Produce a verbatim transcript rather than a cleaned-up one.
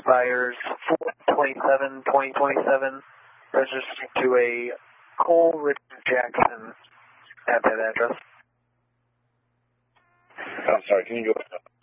expires four twenty-seven twenty twenty-seven, registered to a Coleridge Jackson at that address. I'm sorry, can you go